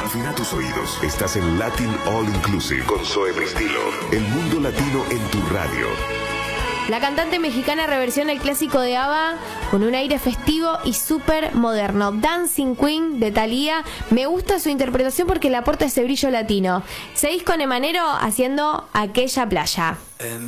Afina tus oídos. Estás en Latin All Inclusive con Zoe Pristilo. El mundo latino en tu radio. La cantante mexicana reversiona el clásico de ABBA con un aire festivo y súper moderno. Dancing Queen de Thalía. Me gusta su interpretación porque le aporta ese brillo latino. Seguís con Emanero haciendo Aquella Playa.